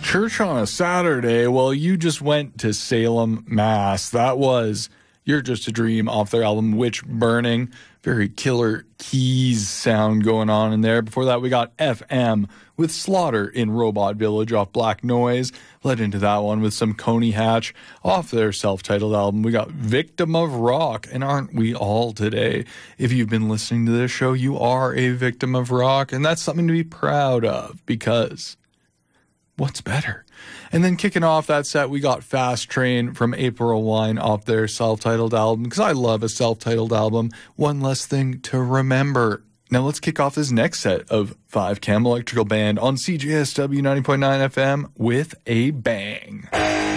Church on a Saturday. Well, you just went to Salem, Mass. That was You're Just a Dream off their album Witch Burning. Very killer keys sound going on in there. Before that, we got FM with Slaughter in Robot Village off Black Noise. Led into that one with some Coney Hatch off their self-titled album. We got Victim of Rock, and aren't we all today? If you've been listening to this show, you are a victim of rock, and that's something to be proud of, because what's better? And then kicking off that set, we got Fast Train from April Wine off their self-titled album, because I love a self-titled album. One less thing to remember. Now let's kick off this next set of 5 Cam Electrical Band on CJSW 90.9 FM with a bang.